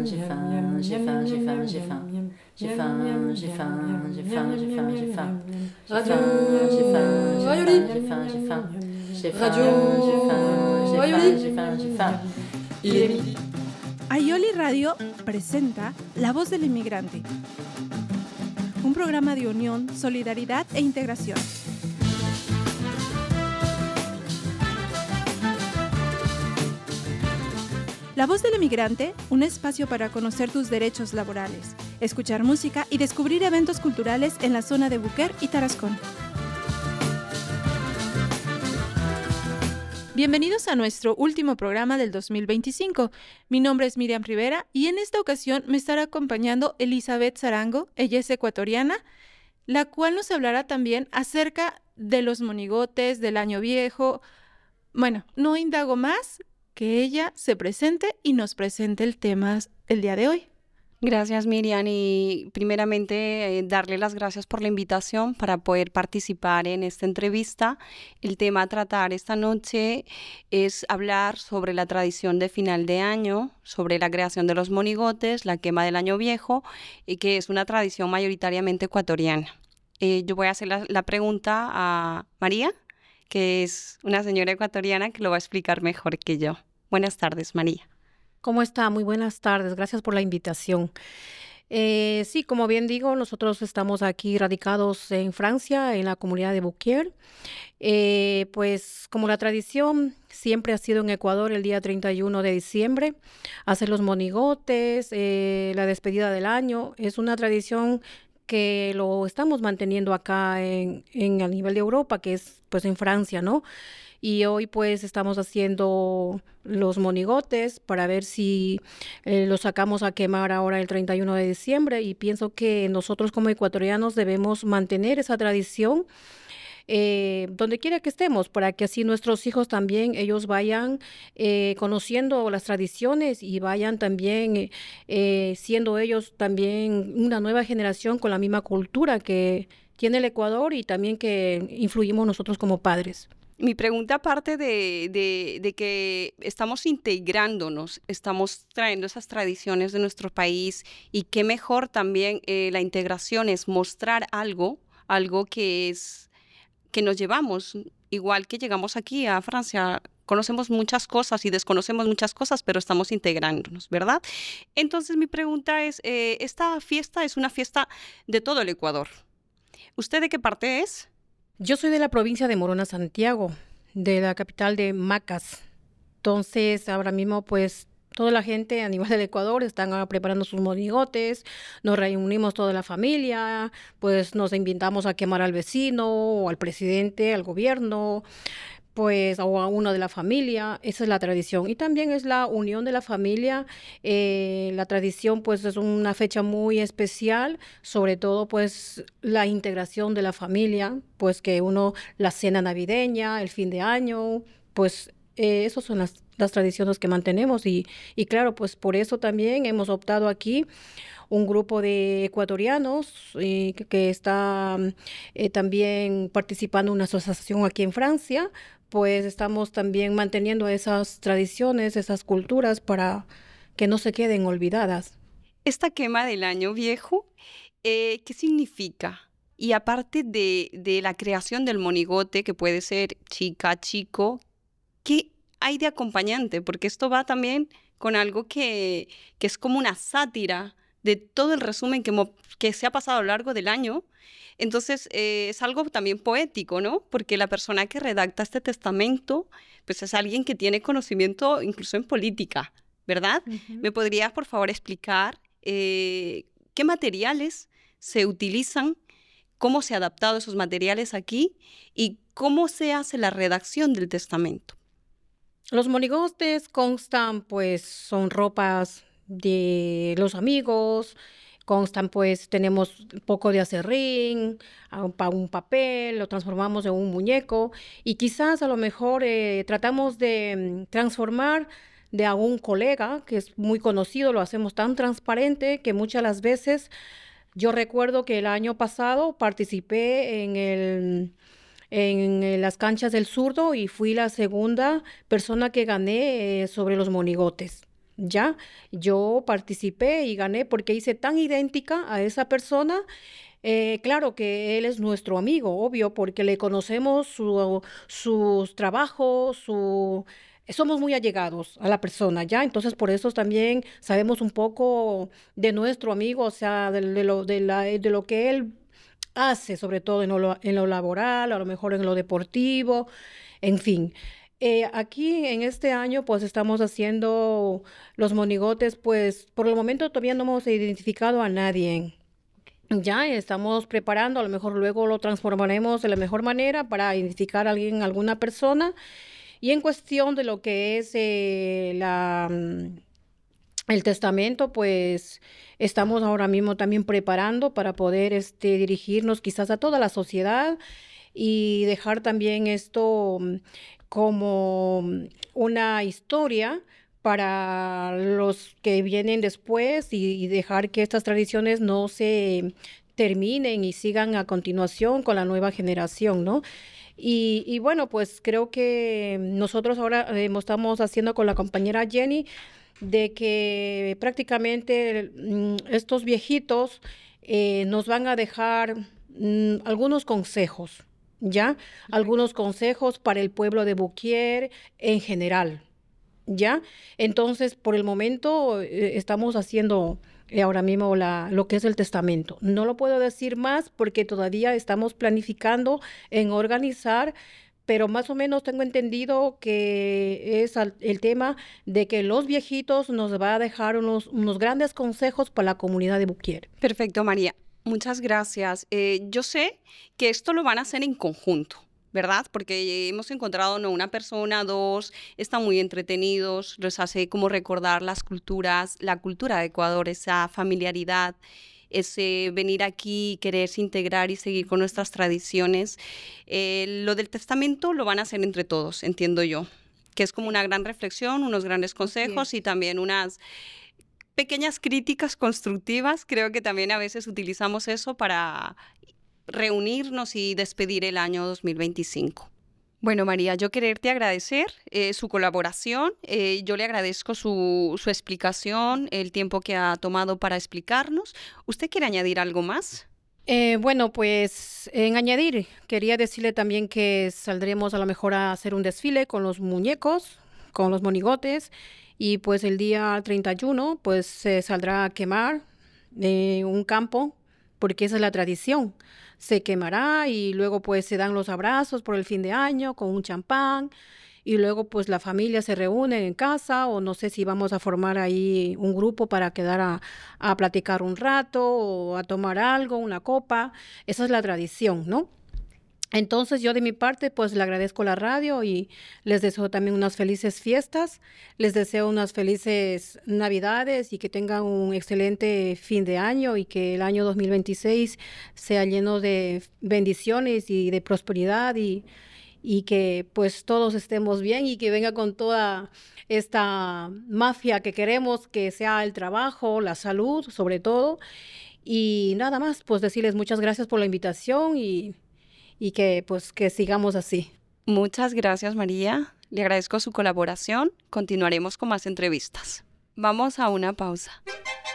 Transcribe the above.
j'ai faim, j'ai faim, j'ai faim, j'ai faim. J'ai faim, j'ai faim, j'ai faim, j'ai faim, j'ai faim. J'ai faim, j'ai faim, j'ai faim, j'ai faim, j'ai faim. J'ai faim, j'ai faim, j'ai faim, j'ai faim, j'ai faim. Il est midi. Aioli Radio presenta La Voz del Inmigrante, un programa de unión, solidaridad e integración. La Voz del Inmigrante, un espacio para conocer tus derechos laborales, escuchar música y descubrir eventos culturales en la zona de Buquer y Tarascón. Bienvenidos a nuestro último programa del 2025. Mi nombre es Miriam Rivera y en esta ocasión me estará acompañando Elizabeth Zarango, ella es ecuatoriana, la cual nos hablará también acerca de los monigotes, del año viejo. Bueno, no indago más, que ella se presente y nos presente el tema el día de hoy. Gracias, Miriam, y primeramente darle las gracias por la invitación para poder participar en esta entrevista. El tema a tratar esta noche es hablar sobre la tradición de final de año, sobre la creación de los monigotes, la quema del año viejo, y que es una tradición mayoritariamente ecuatoriana. Yo voy a hacer la pregunta a María, que es una señora ecuatoriana que lo va a explicar mejor que yo. Buenas tardes, María. ¿Cómo está? Muy buenas tardes. Gracias por la invitación. Sí, como bien digo, nosotros estamos aquí radicados en Francia, en la comunidad de Buquier. Pues como la tradición siempre ha sido en Ecuador el día 31 de diciembre, hacer los monigotes, la despedida del año. Es una tradición que lo estamos manteniendo acá a nivel de Europa, que es pues en Francia, ¿no? Y hoy pues estamos haciendo los monigotes para ver si los sacamos a quemar ahora el 31 de diciembre y pienso que nosotros como ecuatorianos debemos mantener esa tradición donde quiera que estemos, para que así nuestros hijos también, ellos vayan conociendo las tradiciones y vayan también siendo ellos también una nueva generación con la misma cultura que tiene el Ecuador y también que influimos nosotros como padres. Mi pregunta, aparte de que estamos integrándonos, estamos trayendo esas tradiciones de nuestro país y qué mejor también la integración es mostrar algo que nos llevamos, igual que llegamos aquí a Francia, conocemos muchas cosas y desconocemos muchas cosas, pero estamos integrándonos, ¿verdad? Entonces mi pregunta es, esta fiesta es una fiesta de todo el Ecuador. ¿Usted de qué parte es? Yo soy de la provincia de Morona, Santiago, de la capital de Macas. Entonces, ahora mismo, pues, toda la gente a nivel del Ecuador están preparando sus monigotes, nos reunimos toda la familia, pues nos invitamos a quemar al vecino, o al presidente, al gobierno, pues, o a uno de la familia. Esa es la tradición. Y también es la unión de la familia. La tradición, pues, es una fecha muy especial, sobre todo, pues, la integración de la familia, pues, que la cena navideña, el fin de año, pues, esas son las tradiciones que mantenemos. Y claro, pues, por eso también hemos optado aquí un grupo de ecuatorianos que está también participando en una asociación aquí en Francia, pues estamos también manteniendo esas tradiciones, esas culturas para que no se queden olvidadas. Esta quema del año viejo, ¿qué significa? Y aparte de la creación del monigote, que puede ser chica, chico, ¿qué hay de acompañante? Porque esto va también con algo que es como una sátira de todo el resumen que se ha pasado a lo largo del año. Entonces, es algo también poético, ¿no? Porque la persona que redacta este testamento, pues es alguien que tiene conocimiento incluso en política, ¿verdad? Uh-huh. ¿Me podrías, por favor, explicar qué materiales se utilizan, cómo se han adaptado esos materiales aquí y cómo se hace la redacción del testamento? Los monigotes constan, pues, son ropas de los amigos, constan, pues, tenemos un poco de acerrín, un papel, lo transformamos en un muñeco y quizás a lo mejor tratamos de transformar de algún colega que es muy conocido, lo hacemos tan transparente que muchas de las veces, yo recuerdo que el año pasado participé en las canchas del zurdo y fui la segunda persona que gané sobre los monigotes. ¿ya? Yo participé y gané porque hice tan idéntica a esa persona. Claro que él es nuestro amigo, obvio, porque le conocemos sus trabajos, somos muy allegados a la persona, ¿ya? Entonces, por eso también sabemos un poco de nuestro amigo, o sea, de lo que él hace, sobre todo en lo laboral, a lo mejor en lo deportivo, en fin. Aquí en este año pues estamos haciendo los monigotes, pues por el momento todavía no hemos identificado a nadie. Ya estamos preparando, a lo mejor luego lo transformaremos de la mejor manera para identificar a alguien, alguna persona. Y en cuestión de lo que es el testamento, pues estamos ahora mismo también preparando para poder dirigirnos quizás a toda la sociedad y dejar también esto como una historia para los que vienen después y dejar que estas tradiciones no se terminen y sigan a continuación con la nueva generación, ¿no? Y bueno, pues creo que nosotros ahora estamos haciendo con la compañera Jenny de que prácticamente estos viejitos nos van a dejar algunos consejos, ¿ya? Algunos consejos para el pueblo de Buquier en general, ¿ya? Entonces, por el momento estamos haciendo ahora mismo lo que es el testamento. No lo puedo decir más porque todavía estamos planificando en organizar, pero más o menos tengo entendido que es el tema de que los viejitos nos va a dejar unos grandes consejos para la comunidad de Buquier. Perfecto, María. Muchas gracias. Yo sé que esto lo van a hacer en conjunto, ¿verdad? Porque hemos encontrado no una persona, dos, están muy entretenidos, les hace como recordar las culturas, la cultura de Ecuador, esa familiaridad, ese venir aquí, quererse integrar y seguir con nuestras tradiciones. Lo del testamento lo van a hacer entre todos, entiendo yo, que es como una gran reflexión, unos grandes consejos y también unas pequeñas críticas constructivas. Creo que también a veces utilizamos eso para reunirnos y despedir el año 2025. Bueno, María, yo quererte agradecer su colaboración. Yo le agradezco su explicación, el tiempo que ha tomado para explicarnos. ¿Usted quiere añadir algo más? Bueno, pues en añadir, quería decirle también que saldremos a lo mejor a hacer un desfile con los muñecos, con los monigotes, y pues el día 31 pues se saldrá a quemar un campo, porque esa es la tradición. Se quemará y luego pues se dan los abrazos por el fin de año con un champán y luego pues la familia se reúne en casa o no sé si vamos a formar ahí un grupo para quedar a platicar un rato o a tomar algo, una copa. Esa es la tradición, ¿no? Entonces yo de mi parte pues le agradezco la radio y les deseo también unas felices fiestas, les deseo unas felices Navidades y que tengan un excelente fin de año y que el año 2026 sea lleno de bendiciones y de prosperidad y que pues todos estemos bien y que venga con toda esta mafia que queremos, que sea el trabajo, la salud sobre todo. Y nada más, pues decirles muchas gracias por la invitación y que pues que sigamos así. Muchas gracias, María. Le agradezco su colaboración. Continuaremos con más entrevistas. Vamos a una pausa.